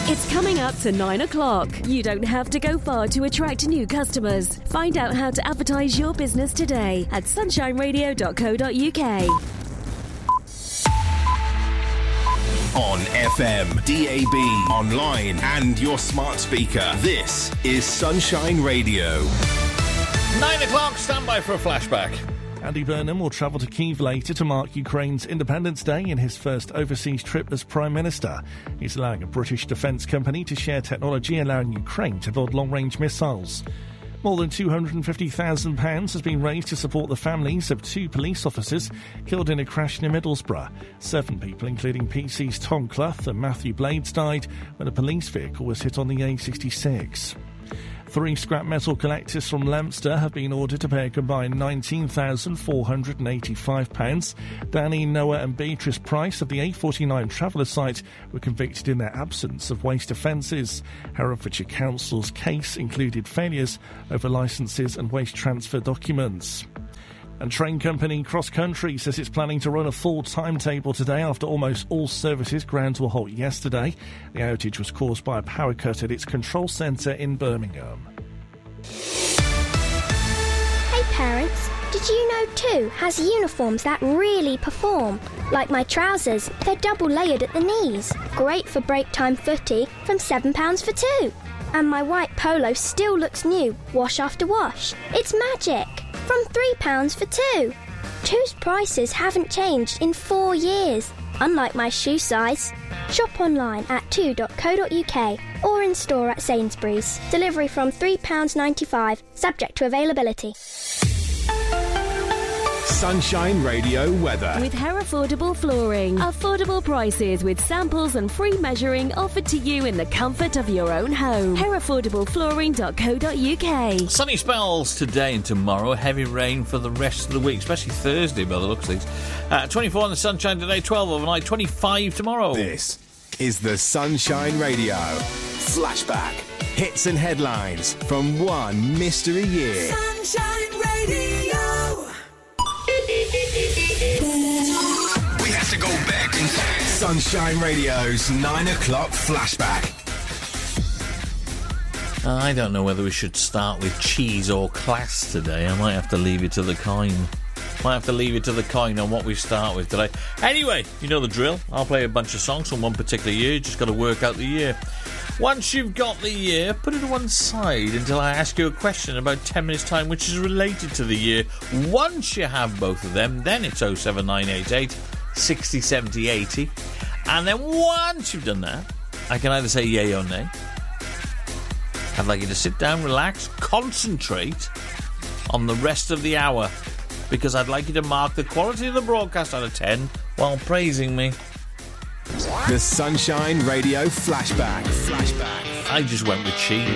It's coming up to 9 o'clock. You don't have to go far to attract new customers. Find out how to advertise your business today at sunshineradio.co.uk. On FM, DAB, online and your smart speaker. This is Sunshine Radio. 9 o'clock, stand by for a flashback. Andy Burnham will travel to Kyiv later to mark Ukraine's Independence Day in his first overseas trip as Prime Minister. He's allowing a British defence company to share technology allowing Ukraine to build long-range missiles. More than £250,000 has been raised to support the families of 2 police officers killed in a crash near Middlesbrough. 7 people, including PC's Tom Clough and Matthew Blades, died when a police vehicle was hit on the A66. 3 scrap metal collectors from Leominster have been ordered to pay a combined £19,485. Danny, Noah and Beatrice Price of the A49 Traveller site were convicted in their absence of waste offences. Herefordshire Council's case included failures over licences and waste transfer documents. And train company Cross Country says it's planning to run a full timetable today after almost all services ground to a halt yesterday. The outage was caused by a power cut at its control centre in Birmingham. Hey parents, did you know Two has uniforms that really perform? Like my trousers, they're double layered at the knees. Great for break time footy from £7 for 2. And my white polo still looks new, wash after wash. It's magic! From £3 for 2. Two's prices haven't changed in 4 years, unlike my shoe size. Shop online at 2.co.uk or in store at Sainsbury's. Delivery from £3.95, subject to availability. Sunshine Radio weather. With Herefordable Flooring. Affordable prices with samples and free measuring offered to you in the comfort of your own home. Herefordablepflooring.co.uk. Sunny spells today and tomorrow. Heavy rain for the rest of the week, especially Thursday by the looks of things. 24 in the sunshine today, 12 overnight, 25 tomorrow. This is the Sunshine Radio Flashback. Hits and headlines from one mystery year. Sunshine Radio. We have to go back in time. Sunshine Radio's 9 o'clock flashback. I don't know whether we should start with cheese or class today. I might have to leave it to the coin. On what we start with today. Anyway, you know the drill. I'll play a bunch of songs from one particular year. You just got to work out the year. Once you've got the year, put it to one side until I ask you a question in about 10 minutes' time which is related to the year. Once you have both of them, then it's 07988 60 70 80. And then once you've done that, I can either say yay or nay. I'd like you to sit down, relax, concentrate on the rest of the hour, because I'd like you to mark the quality of the broadcast out of 10 while praising me. The Sunshine Radio Flashback. I just went with cheese.